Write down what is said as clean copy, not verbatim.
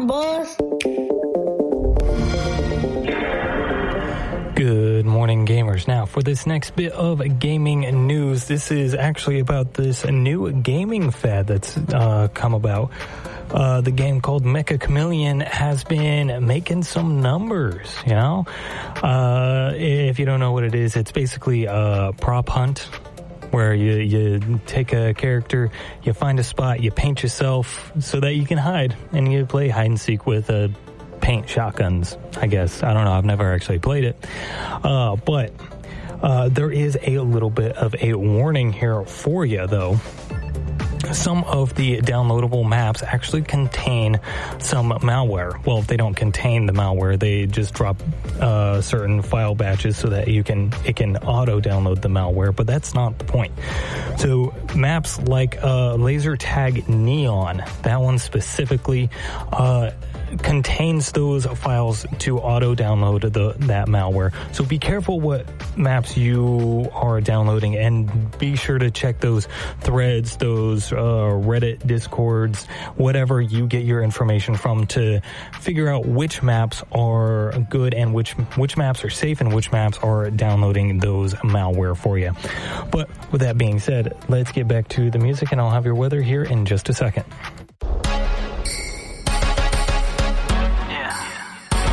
boss. Good morning, gamers. Now, for this next bit of gaming news, this is actually about this new gaming fad that's come about. The game called Mecha Chameleon has been making some numbers, you know? If you don't know what it is, it's basically a prop hunt where you take a character, you find a spot, you paint yourself so that you can hide, and you play hide and seek with paint shotguns, I guess. I don't know. I've never actually played it. But there is a little bit of a warning here for you, though. Some of the downloadable maps actually contain some malware. Well, they don't contain the malware. They just drop certain file batches so that it can auto-download the malware, but that's not the point. So maps like Laser Tag Neon, that one specifically, contains those files to auto-download that malware. So be careful what maps you are downloading, and be sure to check those threads, those Reddit, Discords, whatever you get your information from, to figure out which maps are good and which maps are safe and which maps are downloading those malware for you. But with that being said, let's get back to the music, and I'll have your weather here in just a second.